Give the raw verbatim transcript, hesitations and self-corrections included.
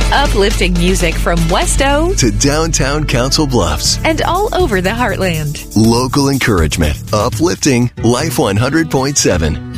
Uplifting music from Westo to downtown Council Bluffs and all over the Heartland. Local encouragement. Uplifting Life one hundred point seven.